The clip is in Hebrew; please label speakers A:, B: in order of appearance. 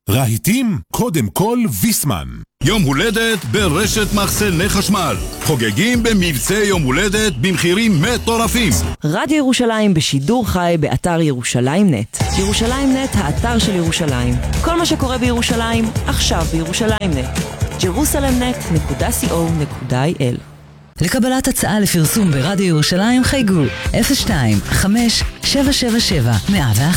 A: רהיטים, קודם כל ויסמן.
B: יום הולדת ברשת מחסני חשמל. חוגגים במבצע יום הולדת במחירים מטורפים.
C: רדיו ירושלים בשידור חי באתר ירושלים נט. ירושלים נט, האתר של ירושלים. כל מה שקורה בירושלים, עכשיו בירושלים נט. jerusalemnet.co.il.
D: לקבלת הצעה לפרסום ברדיו ירושלים חייגו 02-5-777-101.